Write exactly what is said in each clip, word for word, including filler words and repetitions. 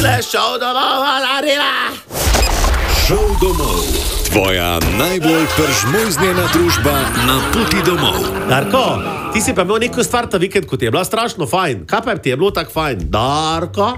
Le šel domov, Alarina! Šel domov. Tvoja najbolj peržmojznjena družba na poti domov. Darko, ti si pa imel neko stvar ta vikend, ko ti je bila strašno fajn. Kaj pa ti je bilo tako fajn? Darko?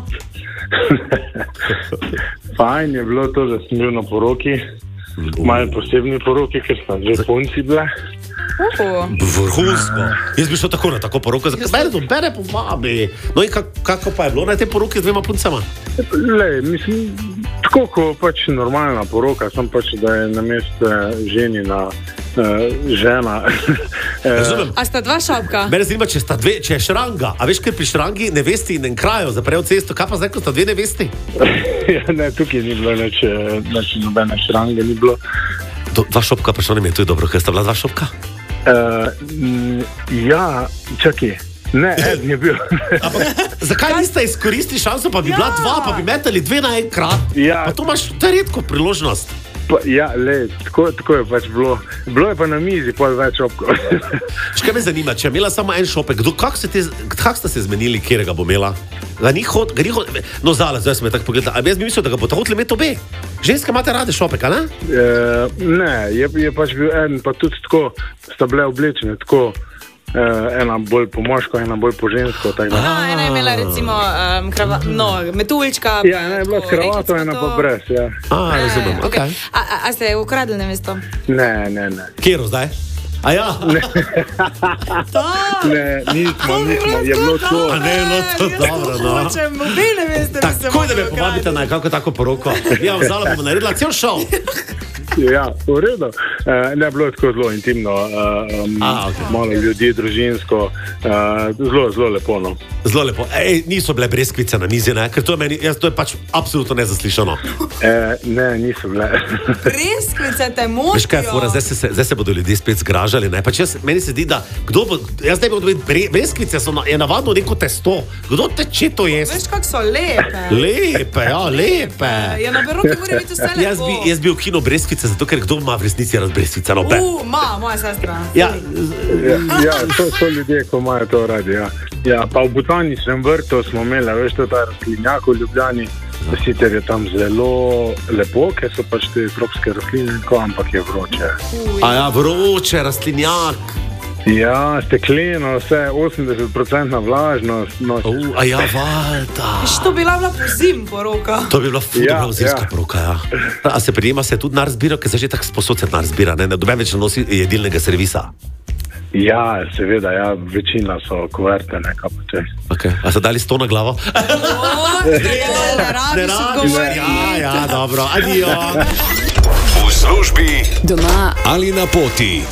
Fajn je bilo to, da sem bil na poroki. Malo posebni poroki, ker sta dve punci bile. Uh. Vrhunsko. Jaz bi šel tako na tako poroko. Zakaj to bere povabi? No in kak, kako pa je bilo na te poroke z dvema puncama? Le, mislim, tako ko pač normalna poroka, sem pač, da je na mesto ženina uh, žena. Razumem. A sta dva šopka? Mene zanima, če sta dve, če je šranga. A veš, ker pri šrangi nevesti in en krajo zaprejo cesto, kaj pa zdaj, ko sta dve nevesti? Ja, ne, tukaj ni bilo neč, neč nobene šrange, ni bilo. Do, dva šopka, pa še ne mi je, to je dobro, ker sta bila dva šopka? Uh, ja, čakaj. Ne, eden je bil. Ampak, zakaj niste izkoristili šanso, pa bi Ja. bila dva, pa bi metali dve naenkrat? Ja. Pa to imaš, to je redko priložnost. Pa, ja, le, tako, tako je pač bilo. Bilo je pa na mizi pol več šopkov. Še me zanima, če je imela samo en šopek, kdo, kak, se te, kak ste se zmenili, kjer ga bo imela? Ga ni hod, ga ni hod, no zale, zdaj sem me tako pogledal, a jaz bi mislil, da ga bo hoteli imeti obe. Ženske imate rade šopek, a ne? E, ne, je, je pač bil en, pa tudi tako, sta bile oblečene tako, e, ena bolj po moško, ena bolj po žensko. Tak, A, ena je imela recimo um, krava, no, metuljčka. ja, ena je bila s kravato, ena pa brez. Ja. A, razumem, A, okej. okay. a, a, a ste ukradli nevesto? Ne, ne, ne. Kjero zdaj? A ja? Ne, Ne, nismo, nismo, je bilo to. A ne, no, to dobro, no. Hočem, obe neveste bi se Takoj, da me mogli povabite na kako tako poroko. Ja, vzala bomo naredila cel šov. Ja, v redu. E, ne, bilo je tako zelo intimno, e, um, A, okej. malo ljudi, družinsko, e, zelo, zelo lepo. No. Zelo lepo. Ej, niso bile breskvice na mizi, ne? Ker to je meni, jaz, to je pač absolutno nezaslišano. E, ne, niso bile. Breskvice te motijo. Veš kaj je fora, zdaj se, se, zdaj se bodo ljudje spet zgražali, ne? Pač jaz, meni se zdi, da kdo bo, jaz ne bi odvedel, bre, breskvice so na, je navadno neko testo. Kdo teče to jesti? Veš, kako so lepe. Lepe, ja, lepe. Ja, na beroki mora biti vse lepo. Jaz bi, jaz bi ukinil breskvice, zato ker kdo ima v resnici rad breskvice, no, be. Uh, ma, moja sestra. Ja, Ja, ja to so ljudje, ko imajo to radi. Ja. Ja, pa v botaničnem vrtu smo imeli, veš, to ta rastlinjak v Ljubljani. Sicer je tam zelo lepo, ker so pač te tropske rastline, tako, ampak je vroče. a ja, vroče, rastlinjak. Ja, stekleno, vse osemdeset procentna vlažnost. No, Uh, a ja, valjda. Što bi bila bila po zim poroka? To bi bila ful Ja, dobra zimska ja. poroka, ja. A se prijema se tudi nar zbira, ker se že tako sposod se nar zbira, ne? Noben več ne nosi jedilnega servisa. ja, seveda, ja, večina so kuverte, nekaj pa če. Okay. A so dali sto na glavo? O, ne rabiš odgovoriti. Ja, ja, dobro, adijo. V službi Doma ali na poti.